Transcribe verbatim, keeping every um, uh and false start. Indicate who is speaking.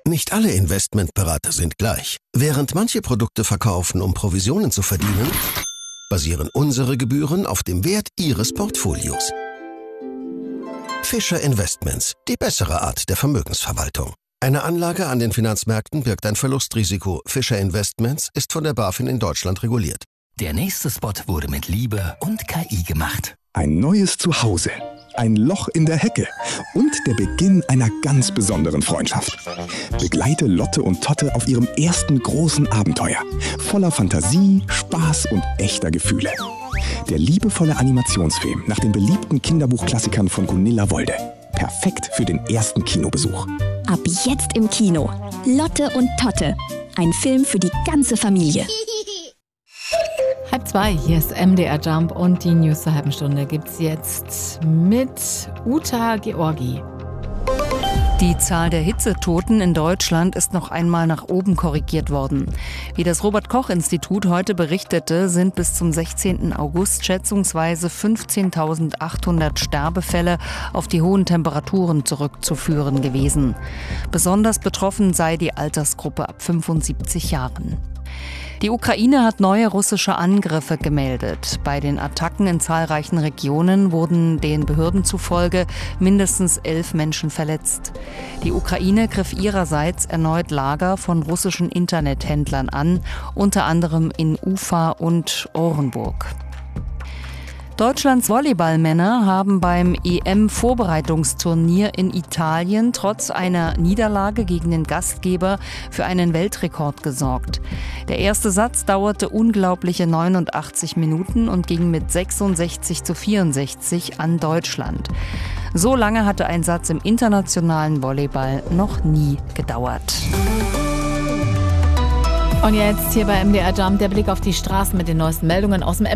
Speaker 1: Nicht alle Investmentberater sind gleich. Während manche Produkte verkaufen, um Provisionen zu verdienen, basieren unsere Gebühren auf dem Wert Ihres Portfolios. Fischer Investments, die bessere Art der Vermögensverwaltung. Eine Anlage an den Finanzmärkten birgt ein Verlustrisiko. Fischer Investments ist von der BaFin in Deutschland reguliert.
Speaker 2: Der nächste Spot wurde mit Liebe und K I gemacht.
Speaker 3: Ein neues Zuhause, ein Loch in der Hecke und der Beginn einer ganz besonderen Freundschaft. Begleite Lotte und Totte auf ihrem ersten großen Abenteuer. Voller Fantasie, Spaß und echter Gefühle. Der liebevolle Animationsfilm nach den beliebten Kinderbuchklassikern von Gunilla Wolde. Perfekt für den ersten Kinobesuch.
Speaker 4: Ab jetzt im Kino. Lotte und Totte. Ein Film für die ganze Familie.
Speaker 5: Halb zwei, hier ist M D R Jump und die News zur halben Stunde gibt's jetzt mit Uta Georgi.
Speaker 6: Die Zahl der Hitzetoten in Deutschland ist noch einmal nach oben korrigiert worden. Wie das Robert-Koch-Institut heute berichtete, sind bis zum sechzehnten August schätzungsweise fünfzehntausendachthundert Sterbefälle auf die hohen Temperaturen zurückzuführen gewesen. Besonders betroffen sei die Altersgruppe ab fünfundsiebzig Jahren. Die Ukraine hat neue russische Angriffe gemeldet. Bei den Attacken in zahlreichen Regionen wurden den Behörden zufolge mindestens elf Menschen verletzt. Die Ukraine griff ihrerseits erneut Lager von russischen Internethändlern an, unter anderem in Ufa und Orenburg. Deutschlands Volleyballmänner haben beim E M-Vorbereitungsturnier in Italien trotz einer Niederlage gegen den Gastgeber für einen Weltrekord gesorgt. Der erste Satz dauerte unglaubliche neunundachtzig Minuten und ging mit sechsundsechzig zu vierundsechzig an Deutschland. So lange hatte ein Satz im internationalen Volleyball noch nie gedauert.
Speaker 5: Und jetzt hier bei M D R Jump der Blick auf die Straßen mit den neuesten Meldungen aus dem